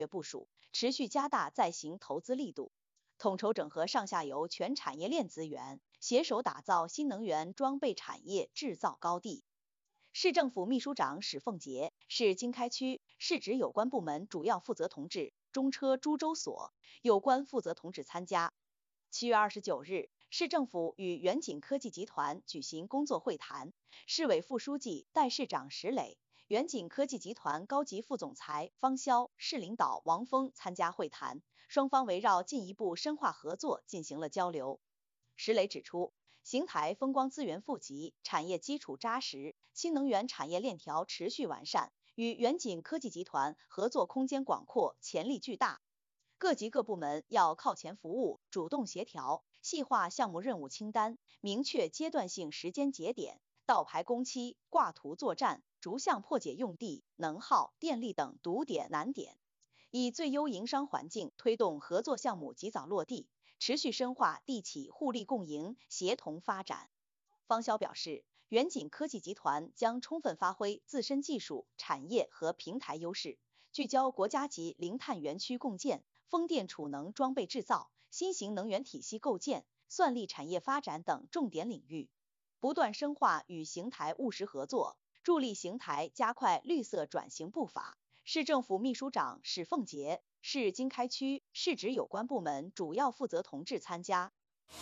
部署，持续加大再行投资力度，统筹整合上下游全产业链资源，携手打造新能源装备产业制造高地。市政府秘书长史凤杰、市经开区市直有关部门主要负责同志、中车株洲所有关负责同志参加。7月29日，市政府与远景科技集团举行工作会谈，市委副书记、代市长石磊、远景科技集团高级副总裁方潇、市领导王峰参加会谈，双方围绕进一步深化合作进行了交流。石磊指出，邢台风光资源富集，产业基础扎实，新能源产业链条持续完善，与远景科技集团合作空间广阔，潜力巨大。各级各部门要靠前服务，主动协调，细化项目任务清单，明确阶段性时间节点，倒排工期，挂图作战，逐项破解用地、能耗、电力等堵点难点，以最优营商环境推动合作项目及早落地，持续深化地企互利共赢、协同发展。方潇表示，远景科技集团将充分发挥自身技术、产业和平台优势，聚焦国家级零碳园区共建、风电储能装备制造、新型能源体系构建、算力产业发展等重点领域，不断深化与邢台务实合作，助力邢台加快绿色转型步伐。市政府秘书长史凤杰、市经开区市直有关部门主要负责同志参加。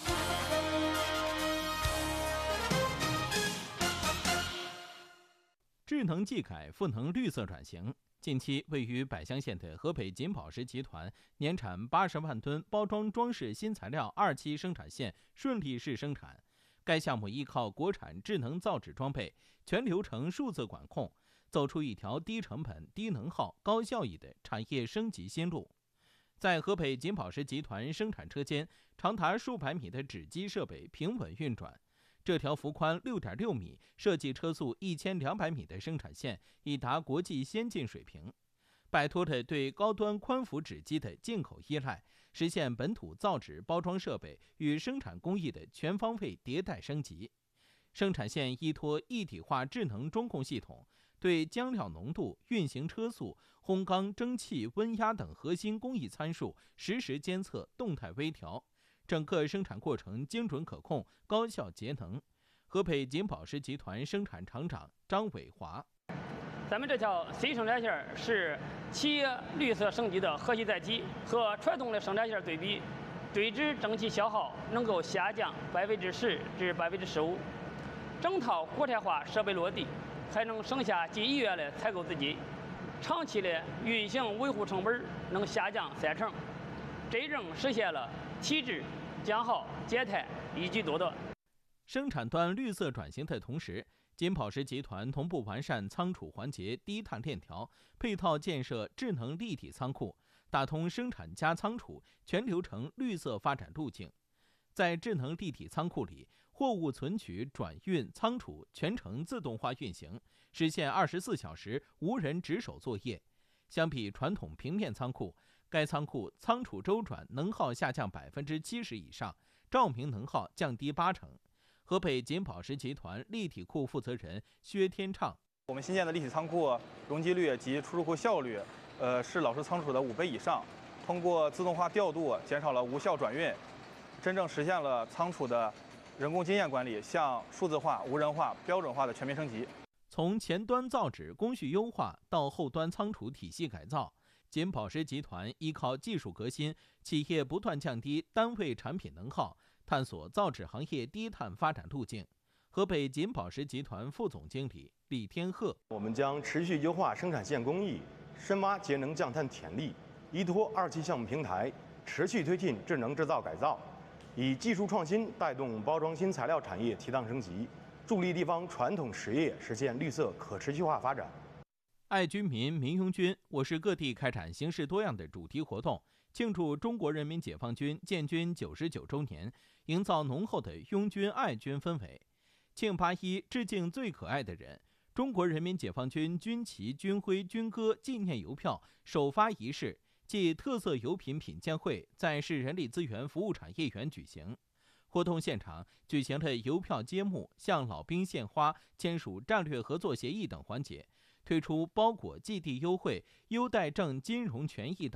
智能技改赋能绿色转型。近期，位于百乡县的河北锦宝石集团年产80万吨包装装饰新材料2期生产线顺利试生产。该项目依靠国产智能造纸装备，全流程数字管控，走出一条低成本、低能耗、高效益的产业升级新路。在河北锦宝石集团生产车间，长达数百米的纸机设备平稳运转。这条幅宽6.6米、设计车速1200米的生产线已达国际先进水平，摆脱了对高端宽幅纸机的进口依赖，实现本土造纸包装设备与生产工艺的全方位迭代升级。生产线依托一体化智能中控系统，对浆料浓度、运行车速、烘缸、蒸汽、温压等核心工艺参数实时监测、动态微调，整个生产过程精准可控、高效节能。河北锦宝石集团生产厂长张伟华： 咱们这条 C 生产线是企业绿色升级的核心载体，和传统的生产线对比，对质蒸汽消耗能够下降10%至15%，整套国产化设备落地，还能省下近1月的采购资金，长期的运行维护成本能下降30%，真正实现了提质、降耗、减碳一举多得。 生产端绿色转型的同时，锦宝石集团同步完善仓储环节低碳链条，配套建设智能立体仓库，打通生产加仓储全流程绿色发展路径。在智能立体仓库里，货物存取、转运、仓储全程自动化运行，实现24小时无人值守作业。相比传统平面仓库，该仓库仓储周转能耗下降70%以上，照明能耗降低80%。河北锦宝石集团立体库负责人薛天畅： 我们新建的立体仓库容积率及出入库效率，是老式仓储的5倍以上。通过自动化调度，减少了无效转运，真正实现了仓储的人工经验管理向数字化、无人化、标准化的全面升级。 从前端造纸工序优化到后端仓储体系改造，锦宝石集团依靠技术革新，企业不断降低单位产品能耗，探索造纸行业低碳发展路径。河北锦宝石集团副总经理李天鹤： 我们将持续优化生产线工艺，深挖节能降碳潜力，依托2期项目平台，持续推进智能制造改造，以技术创新带动包装新材料产业提档升级，助力地方传统实业实现绿色可持续化发展。 爱军民，民拥军，我市各地开展形式多样的主题活动，庆祝中国人民解放军建军99周年，营造浓厚的拥军爱军氛围。庆81致敬最可爱的人，中国人民解放军军旗、军徽、军歌纪念邮票首发仪式暨特色油品品鉴会在市人力资源服务产业园举行。活动现场举行了邮票揭幕、向老兵献花、签署战略合作协议等环节，推出包裹寄递优惠、优待证金融权益等。